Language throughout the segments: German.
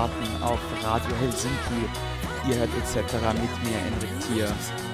Fahrten auf Radio Helsinki. Ihr hört etc. mit mir, Enrik Thier.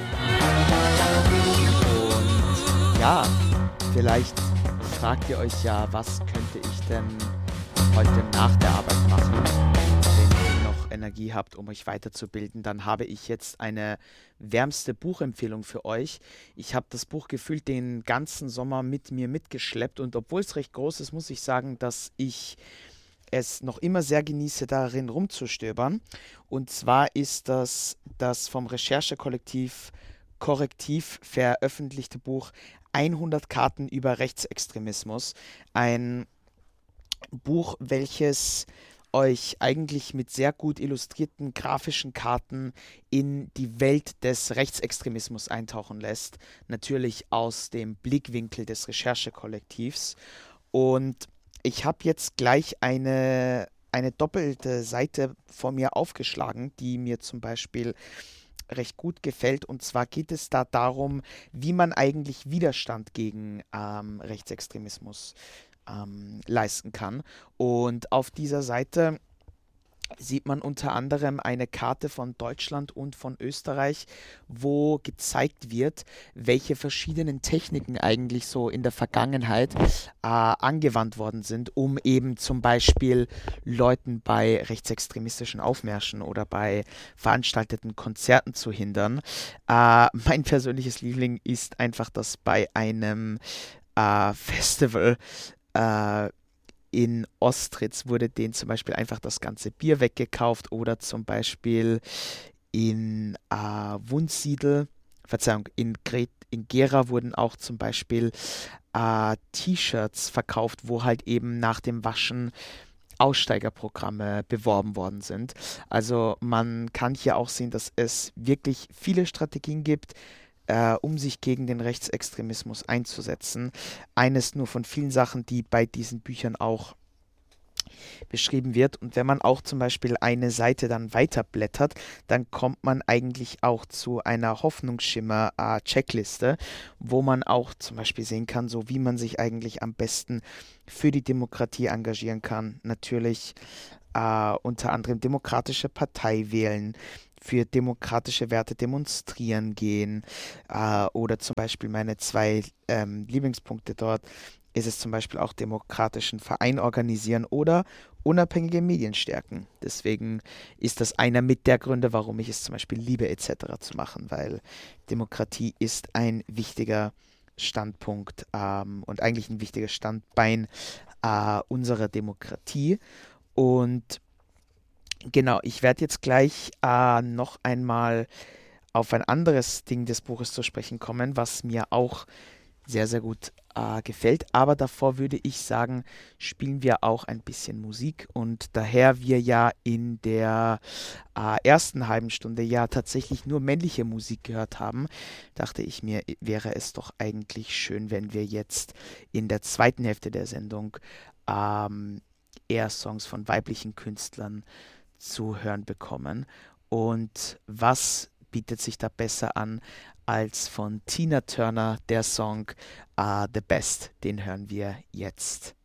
Und ja, vielleicht fragt ihr euch ja, was könnte ich denn heute nach der Arbeit machen? Wenn ihr noch Energie habt, um euch weiterzubilden, dann habe ich jetzt eine wärmste Buchempfehlung für euch. Ich habe das Buch gefühlt den ganzen Sommer mit mir mitgeschleppt und obwohl es recht groß ist, muss ich sagen, dass ich es noch immer sehr genieße, darin rumzustöbern. Und zwar ist das vom Recherchekollektiv Korrektiv veröffentlichte Buch 100 Karten über Rechtsextremismus. Ein Buch, welches euch eigentlich mit sehr gut illustrierten grafischen Karten in die Welt des Rechtsextremismus eintauchen lässt. Natürlich aus dem Blickwinkel des Recherchekollektivs. Und ich habe jetzt gleich eine doppelte Seite vor mir aufgeschlagen, die mir zum Beispiel recht gut gefällt. Und zwar geht es da darum, wie man eigentlich Widerstand gegen Rechtsextremismus leisten kann. Und auf dieser Seite sieht man unter anderem eine Karte von Deutschland und von Österreich, wo gezeigt wird, welche verschiedenen Techniken eigentlich so in der Vergangenheit angewandt worden sind, um eben zum Beispiel Leuten bei rechtsextremistischen Aufmärschen oder bei veranstalteten Konzerten zu hindern. Mein persönliches Liebling ist einfach, dass bei einem Festival in Ostritz wurde denen zum Beispiel einfach das ganze Bier weggekauft oder zum Beispiel in Wunsiedel, Verzeihung, in Gera wurden auch zum Beispiel T-Shirts verkauft, wo halt eben nach dem Waschen Aussteigerprogramme beworben worden sind. Also man kann hier auch sehen, dass es wirklich viele Strategien gibt, um sich gegen den Rechtsextremismus einzusetzen. Eines nur von vielen Sachen, die bei diesen Büchern auch beschrieben wird. Und wenn man auch zum Beispiel eine Seite dann weiterblättert, dann kommt man eigentlich auch zu einer Hoffnungsschimmer-Checkliste, wo man auch zum Beispiel sehen kann, so wie man sich eigentlich am besten für die Demokratie engagieren kann. Natürlich unter anderem demokratische Partei wählen, für demokratische Werte demonstrieren gehen oder zum Beispiel meine zwei Lieblingspunkte dort ist es zum Beispiel auch demokratischen Verein organisieren oder unabhängige Medien stärken. Deswegen ist das einer mit der Gründe, warum ich es zum Beispiel liebe etc. zu machen, weil Demokratie ist ein wichtiger Standpunkt und eigentlich ein wichtiges Standbein unserer Demokratie. Und genau, ich werde jetzt gleich noch einmal auf ein anderes Ding des Buches zu sprechen kommen, was mir auch sehr, sehr gut gefällt. Aber davor würde ich sagen, spielen wir auch ein bisschen Musik. Und daher wir ja in der ersten halben Stunde ja tatsächlich nur männliche Musik gehört haben, dachte ich mir, wäre es doch eigentlich schön, wenn wir jetzt in der zweiten Hälfte der Sendung eher Songs von weiblichen Künstlern zu hören bekommen. Und was bietet sich da besser an als von Tina Turner der Song The Best? Den hören wir jetzt.